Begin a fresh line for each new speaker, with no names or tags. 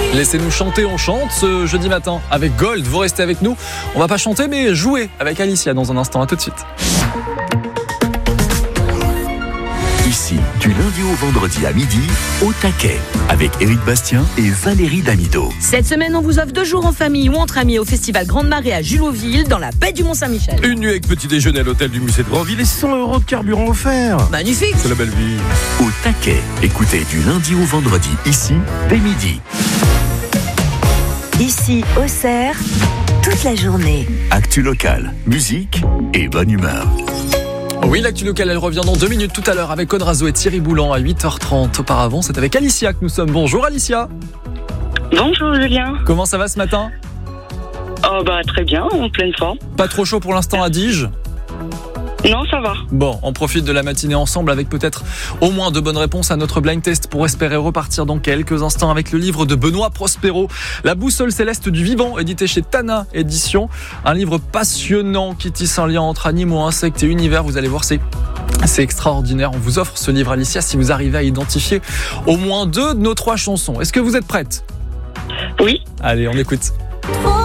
Laissez-nous chanter, on chante ce jeudi matin avec Gold. Vous restez avec nous. On va pas chanter mais jouer avec Alicia dans un instant. À tout de suite.
Ici, du lundi au vendredi à midi, au taquet, avec Éric Bastien et Valérie Damido.
Cette semaine, on vous offre 2 jours en famille ou entre amis au festival Grande Marée à Julotville, dans la baie du Mont-Saint-Michel.
Une nuit avec petit déjeuner à l'hôtel du musée de Grandville et 100 € de carburant offert.
Magnifique.
C'est la belle vie.
Au taquet, écoutez du lundi au vendredi, ici, dès midi.
Ici, Auxerre, toute la journée.
Actu locale, musique et bonne humeur.
Oui, l'actu locale, elle revient dans 2 minutes tout à l'heure avec Conrazo et Thierry Boulan à 8h30. Auparavant, c'est avec Alicia que nous sommes. Bonjour Alicia.
Bonjour Julien.
Comment ça va ce matin ?
Oh bah très bien, en pleine forme.
Pas trop chaud pour l'instant à Diges ?
Non, ça va.
Bon, on profite de la matinée ensemble avec peut-être au moins 2 bonnes réponses à notre blind test pour espérer repartir dans quelques instants avec le livre de Benoît Prospero, La boussole céleste du vivant, édité chez Tana Éditions. Un livre passionnant qui tisse un lien entre animaux, insectes et univers. Vous allez voir, c'est extraordinaire. On vous offre ce livre, Alicia, si vous arrivez à identifier au moins 2 de nos 3 chansons. Est-ce que vous êtes prête ?
Oui.
Allez, on écoute.
Trop